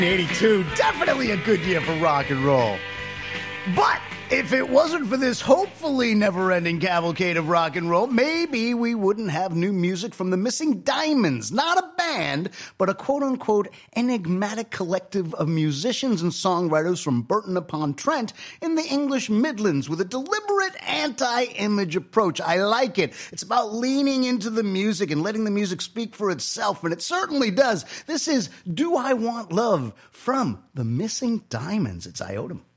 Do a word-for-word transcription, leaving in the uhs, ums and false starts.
eighty-two, definitely a good year for rock and roll. But if it wasn't for this hopefully never-ending cavalcade of rock and roll, maybe we wouldn't have new music from the Missing Diamonds. Not a band, but a quote-unquote enigmatic collective of musicians and songwriters from Burton-upon-Trent in the English Midlands with a deliberate anti-image approach. I like it. It's about leaning into the music and letting the music speak for itself, and it certainly does. This is Do I Want Love from the Missing Diamonds. It's Iodum.